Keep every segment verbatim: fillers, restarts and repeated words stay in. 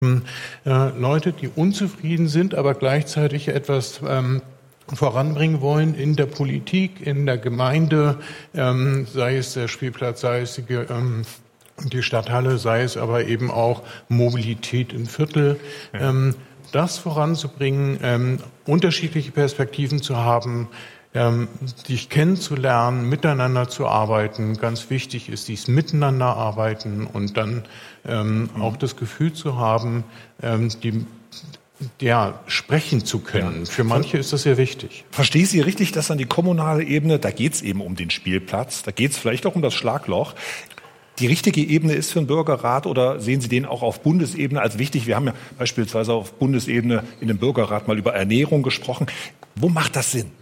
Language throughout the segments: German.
Äh, Leute, die unzufrieden sind, aber gleichzeitig etwas ähm, voranbringen wollen in der Politik, in der Gemeinde, ähm, sei es der Spielplatz, sei es die, ähm, die Stadthalle, sei es aber eben auch Mobilität im Viertel. Ja. Ähm, das voranzubringen, ähm, unterschiedliche Perspektiven zu haben, ähm, sich kennenzulernen, miteinander zu arbeiten. Ganz wichtig ist dies Miteinander arbeiten und dann ähm, mhm. auch das Gefühl zu haben, ähm, die ja, sprechen zu können. Ja. Für manche ist das sehr wichtig. Verstehe ich Sie richtig, dass an die kommunale Ebene, da geht es eben um den Spielplatz, da geht es vielleicht auch um das Schlagloch, die richtige Ebene ist für einen Bürgerrat, oder sehen Sie den auch auf Bundesebene als wichtig? Wir haben ja beispielsweise auf Bundesebene in dem Bürgerrat mal über Ernährung gesprochen. Wo macht das Sinn?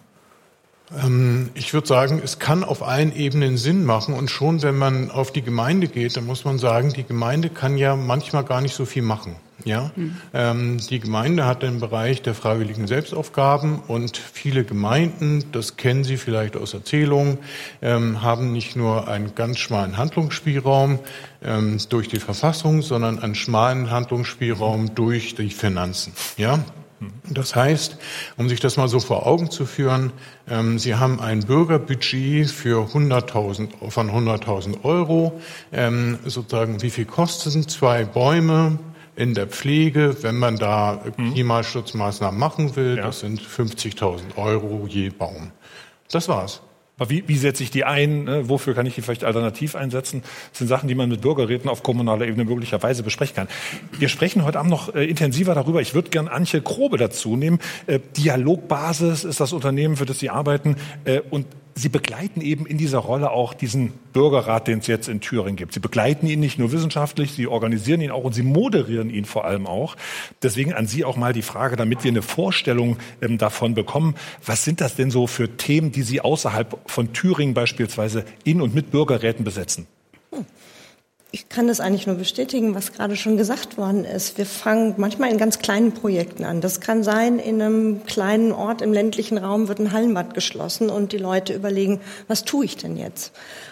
Ähm, ich würde sagen, es kann auf allen Ebenen Sinn machen. Und schon, wenn man auf die Gemeinde geht, dann muss man sagen, die Gemeinde kann ja manchmal gar nicht so viel machen. Ja, mhm. ähm, die Gemeinde hat den Bereich der freiwilligen Selbstaufgaben und viele Gemeinden, das kennen Sie vielleicht aus Erzählungen, ähm, haben nicht nur einen ganz schmalen Handlungsspielraum ähm, durch die Verfassung, sondern einen schmalen Handlungsspielraum durch die Finanzen. Ja. Das heißt, um sich das mal so vor Augen zu führen, ähm, Sie haben ein Bürgerbudget für hunderttausend, von hunderttausend Euro. Ähm, sozusagen, wie viel kosten zwei Bäume in der Pflege, wenn man da Klimaschutzmaßnahmen machen will? Ja. Das sind fünfzigtausend Euro je Baum. Das war's. Aber wie, wie setze ich die ein? Ne? Wofür kann ich die vielleicht alternativ einsetzen? Das sind Sachen, die man mit Bürgerräten auf kommunaler Ebene möglicherweise besprechen kann. Wir sprechen heute Abend noch äh, intensiver darüber. Ich würde gern Antje Krobe dazu nehmen. Äh, Dialogbasis ist das Unternehmen, für das Sie arbeiten. Äh, und Sie begleiten eben in dieser Rolle auch diesen Bürgerrat, den es jetzt in Thüringen gibt. Sie begleiten ihn nicht nur wissenschaftlich, Sie organisieren ihn auch und Sie moderieren ihn vor allem auch. Deswegen an Sie auch mal die Frage, damit wir eine Vorstellung ähm, davon bekommen. Was sind das denn so für Themen, die Sie außerhalb von Thüringen beispielsweise in und mit Bürgerräten besetzen? Hm. Ich kann das eigentlich nur bestätigen, was gerade schon gesagt worden ist. Wir fangen manchmal in ganz kleinen Projekten an. Das kann sein, in einem kleinen Ort im ländlichen Raum wird ein Hallenbad geschlossen und die Leute überlegen, was tue ich denn jetzt?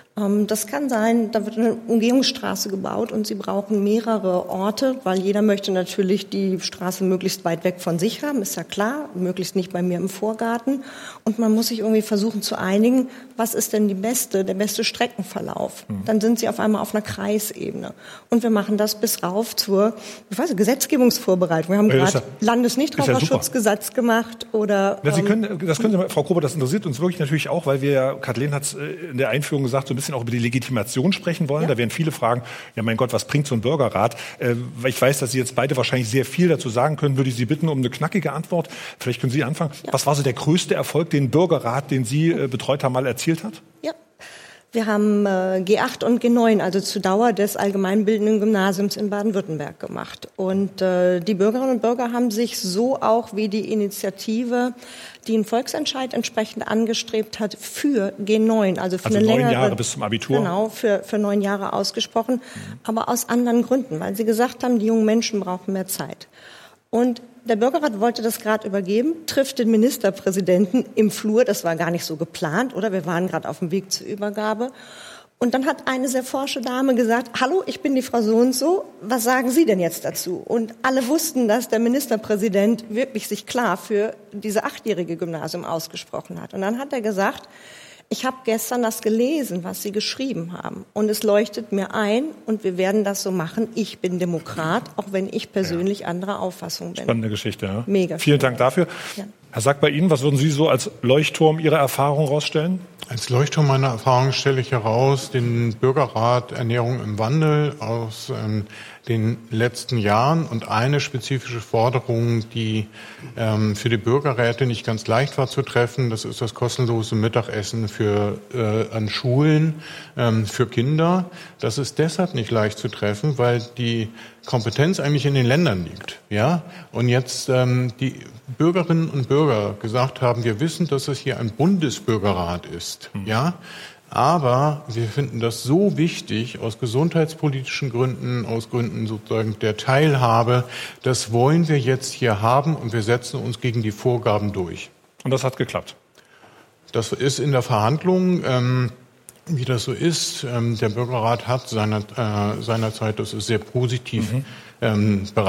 Das kann sein, da wird eine Umgehungsstraße gebaut und sie brauchen mehrere Orte, weil jeder möchte natürlich die Straße möglichst weit weg von sich haben, ist ja klar, möglichst nicht bei mir im Vorgarten. Und man muss sich irgendwie versuchen zu einigen, was ist denn die beste, der beste Streckenverlauf. Mhm. Dann sind sie auf einmal auf einer Kreisebene. Und wir machen das bis rauf zur, ich weiß nicht, Gesetzgebungsvorbereitung. Wir haben ja, gerade ja, Landesnichtraucherschutzgesetz ja gemacht oder. Ja, Sie können, das können Sie mal, Frau Krobe, das interessiert uns wirklich natürlich auch, weil wir ja, Kathleen hat es in der Einführung gesagt, so ein bisschen auch über die Legitimation sprechen wollen. Ja. Da werden viele fragen, ja mein Gott, was bringt so ein Bürgerrat? Äh, ich weiß, dass Sie jetzt beide wahrscheinlich sehr viel dazu sagen können, würde ich Sie bitten um eine knackige Antwort. Vielleicht können Sie anfangen. Ja. Was war so der größte Erfolg, den Bürgerrat, den Sie äh, betreut haben, mal erzielt hat? Ja. Wir haben äh, G acht und G neun, also zur Dauer des allgemeinbildenden Gymnasiums in Baden-Württemberg gemacht. Und äh, die Bürgerinnen und Bürger haben sich so auch wie die Initiative, die einen Volksentscheid entsprechend angestrebt hat, für G neun, also für also eine neun längere, Jahre bis zum Abitur. Genau, für, für neun Jahre ausgesprochen, mhm. aber aus anderen Gründen, weil sie gesagt haben, die jungen Menschen brauchen mehr Zeit. Und der Bürgerrat wollte das gerade übergeben, trifft den Ministerpräsidenten im Flur, das war gar nicht so geplant, oder? Wir waren gerade auf dem Weg zur Übergabe. Und dann hat eine sehr forsche Dame gesagt, hallo, ich bin die Frau so und so, was sagen Sie denn jetzt dazu? Und alle wussten, dass der Ministerpräsident wirklich sich klar für diese achtjährige Gymnasium ausgesprochen hat. Und dann hat er gesagt, ich habe gestern das gelesen, was Sie geschrieben haben. Und es leuchtet mir ein und wir werden das so machen. Ich bin Demokrat, auch wenn ich persönlich ja. anderer Auffassung bin. Spannende Geschichte, ja. Mega. Vielen Dank dafür. Ja. Herr Sack, bei Ihnen, was würden Sie so als Leuchtturm Ihrer Erfahrung rausstellen? Als Leuchtturm meiner Erfahrung stelle ich heraus den Bürgerrat Ernährung im Wandel aus ähm, den letzten Jahren und eine spezifische Forderung, die ähm, für die Bürgerräte nicht ganz leicht war zu treffen. Das ist das kostenlose Mittagessen für äh, an Schulen ähm, für Kinder. Das ist deshalb nicht leicht zu treffen, weil die Kompetenz eigentlich in den Ländern liegt, ja. Und jetzt ähm, die Bürgerinnen und Bürger gesagt haben, wir wissen, dass es hier ein Bundesbürgerrat ist, mhm. ja. Aber wir finden das so wichtig aus gesundheitspolitischen Gründen, aus Gründen sozusagen der Teilhabe. Das wollen wir jetzt hier haben und wir setzen uns gegen die Vorgaben durch. Und das hat geklappt? Das ist in der Verhandlung. Ähm, Wie das so ist, ähm, der Bürgerrat hat seiner, äh, seinerzeit, das ist sehr positiv, mhm. ähm, beraten.